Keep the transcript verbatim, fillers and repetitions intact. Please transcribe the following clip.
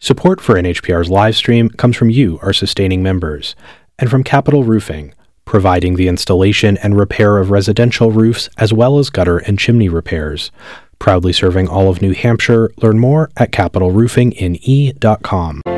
Support for N H P R's live stream comes from you, our sustaining members, and from Capital Roofing, providing the installation and repair of residential roofs as well as gutter and chimney repairs. Proudly serving all of New Hampshire. Learn more at capital roofing in e dot com.